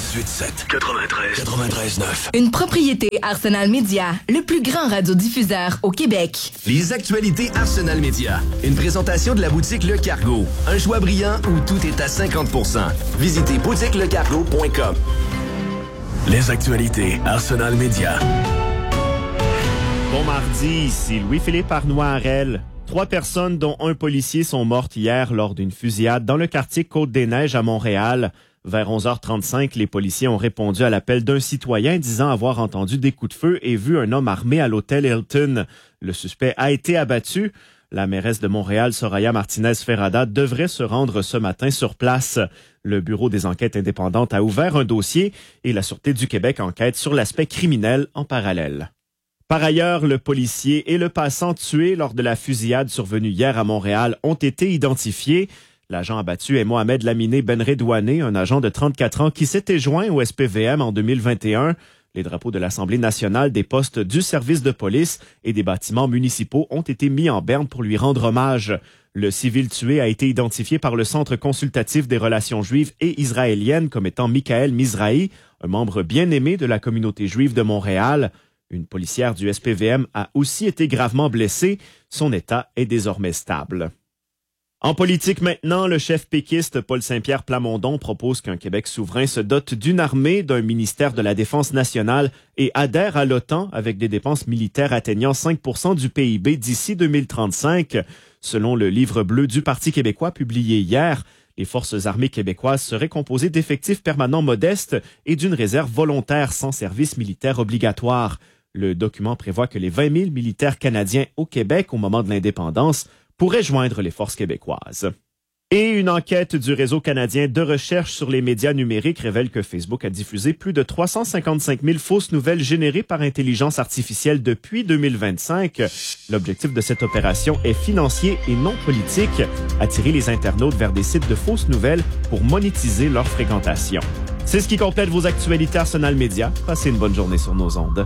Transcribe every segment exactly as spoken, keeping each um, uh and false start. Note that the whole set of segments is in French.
quatre-vingt-dix-huit sept, quatre-vingt-treize, quatre-vingt-treize neuf. Une propriété Arsenal Media, le plus grand radiodiffuseur au Québec. Les actualités Arsenal Media. Une présentation de la boutique Le Cargo. Un choix brillant où tout est à cinquante pour cent. Visitez boutique le cargo point com. Les actualités Arsenal Media. Bon mardi, ici Louis-Philippe Arnois-Harel. Trois personnes, dont un policier, sont mortes hier lors d'une fusillade dans le quartier Côte-des-Neiges à Montréal. Vers onze heures trente-cinq, les policiers ont répondu à l'appel d'un citoyen disant avoir entendu des coups de feu et vu un homme armé à l'hôtel Hilton. Le suspect a été abattu. La mairesse de Montréal, Soraya Martinez-Ferrada, devrait se rendre ce matin sur place. Le Bureau des enquêtes indépendantes a ouvert un dossier et la Sûreté du Québec enquête sur l'aspect criminel en parallèle. Par ailleurs, le policier et le passant tués lors de la fusillade survenue hier à Montréal ont été identifiés. L'agent abattu est Mohamed Laminé Benredouane, un agent de trente-quatre ans qui s'était joint au S P V M en deux mille vingt et un. Les drapeaux de l'Assemblée nationale, des postes du service de police et des bâtiments municipaux ont été mis en berne pour lui rendre hommage. Le civil tué a été identifié par le Centre consultatif des relations juives et israéliennes comme étant Michael Mizrahi, un membre bien aimé de la communauté juive de Montréal. Une policière du S P V M a aussi été gravement blessée. Son état est désormais stable. En politique maintenant, le chef péquiste Paul Saint-Pierre Plamondon propose qu'un Québec souverain se dote d'une armée, d'un ministère de la Défense nationale et adhère à l'OTAN avec des dépenses militaires atteignant cinq pour cent du P I B d'ici deux mille trente-cinq. Selon le livre bleu du Parti québécois publié hier, les forces armées québécoises seraient composées d'effectifs permanents modestes et d'une réserve volontaire sans service militaire obligatoire. Le document prévoit que les vingt mille militaires canadiens au Québec au moment de l'indépendance pourraient joindre les forces québécoises. Et une enquête du Réseau canadien de recherche sur les médias numériques révèle que Facebook a diffusé plus de trois cent cinquante-cinq mille fausses nouvelles générées par intelligence artificielle depuis deux mille vingt-cinq. L'objectif de cette opération est financier et non politique, attirer les internautes vers des sites de fausses nouvelles pour monétiser leur fréquentation. C'est ce qui complète vos actualités Arsenal Media. Passez une bonne journée sur nos ondes.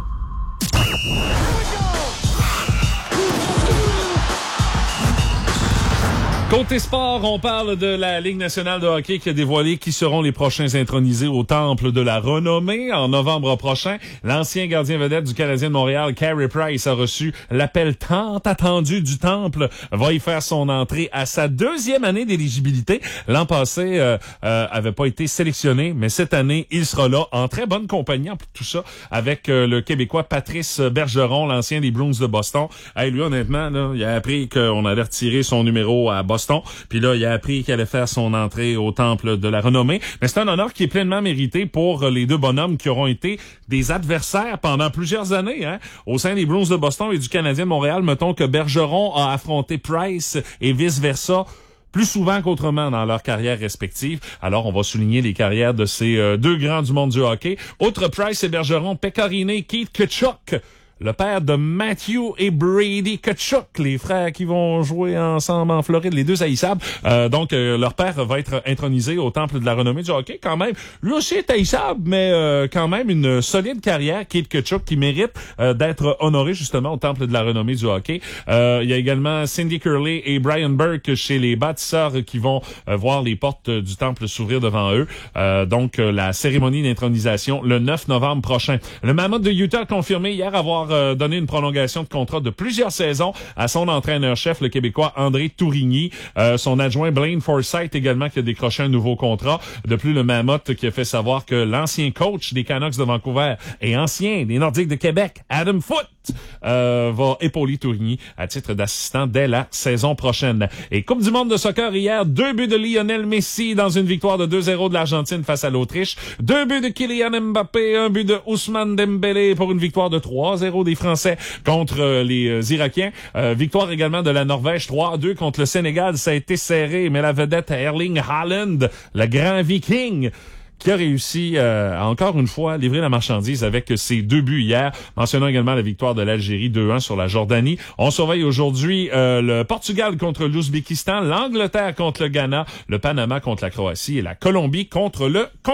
Côté sport, on parle de la Ligue nationale de hockey qui a dévoilé qui seront les prochains intronisés au Temple de la Renommée en novembre prochain. L'ancien gardien vedette du Canadien de Montréal, Carey Price, a reçu l'appel tant attendu du Temple. Va y faire son entrée à sa deuxième année d'éligibilité. L'an passé, euh, euh, avait pas été sélectionné, mais cette année, il sera là en très bonne compagnie en tout ça avec euh, le Québécois Patrice Bergeron, l'ancien des Bruins de Boston. Hey, lui, honnêtement, là, il a appris qu'on allait retirer son numéro à Boston. Puis là, il a appris qu'il allait faire son entrée au Temple de la Renommée. Mais c'est un honneur qui est pleinement mérité pour les deux bonhommes qui auront été des adversaires pendant plusieurs années. Hein. Au sein des Bruins de Boston et du Canadien de Montréal, mettons que Bergeron a affronté Price et vice-versa plus souvent qu'autrement dans leur carrière respective. Alors, on va souligner les carrières de ces euh, deux grands du monde du hockey. Outre Price et Bergeron, Pecorine, Keith Tkachuk, le père de Matthew et Brady Tkachuk, les frères qui vont jouer ensemble en Floride, les deux haïssables. Euh, donc, euh, leur père va être intronisé au Temple de la Renommée du hockey quand même. Lui aussi est haïssable, mais euh, quand même une solide carrière, Keith Tkachuk, qui mérite euh, d'être honoré justement au Temple de la Renommée du hockey. Euh, il y a également Cindy Curley et Brian Burke chez les bâtisseurs qui vont euh, voir les portes du Temple s'ouvrir devant eux. Euh, donc, euh, la cérémonie d'intronisation le neuf novembre prochain. Le Mammoth de Utah a confirmé hier avoir euh, donné une prolongation de contrat de plusieurs saisons à son entraîneur-chef, le Québécois André Tourigny. Euh, son adjoint Blaine Forsythe également qui a décroché un nouveau contrat. De plus, le Mammoth qui a fait savoir que l'ancien coach des Canucks de Vancouver et ancien des Nordiques de Québec, Adam Foote, euh, va épauler Tourigny à titre d'assistant dès la saison prochaine. Et Coupe du monde de soccer hier, deux buts de Lionel Messi dans une victoire de deux zéro de l'Argentine face à l'Autriche, deux buts de Kylian Mbappé, un but de Ousmane Dembélé pour une victoire de trois zéro des Français contre euh, les euh, Irakiens. Euh, victoire également de la Norvège trois à deux contre le Sénégal. Ça a été serré, mais la vedette Erling Haaland, le grand Viking, qui a réussi euh, à encore une fois livrer la marchandise avec ses deux buts hier, mentionnant également la victoire de l'Algérie deux un sur la Jordanie. On surveille aujourd'hui euh, le Portugal contre l'Ouzbékistan, l'Angleterre contre le Ghana, le Panama contre la Croatie et la Colombie contre le Congo.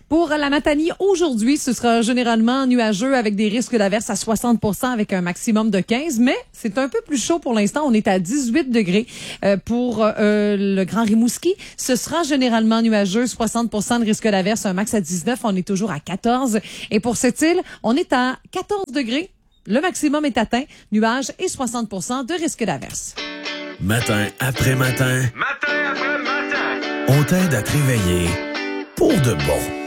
Pour la Matanie, aujourd'hui, ce sera généralement nuageux avec des risques d'averse à soixante pour cent avec un maximum de quinze, mais c'est un peu plus chaud pour l'instant. On est à dix-huit degrés. Euh, pour euh, le Grand Rimouski, ce sera généralement nuageux, soixante pour cent de risque d'averse, un max à dix-neuf. On est toujours à quatorze. Et pour cette île, on est à quatorze degrés. Le maximum est atteint, nuages et soixante pour cent de risque d'averse. Matin après matin. Matin après matin. On t'aide à te réveiller pour de bon.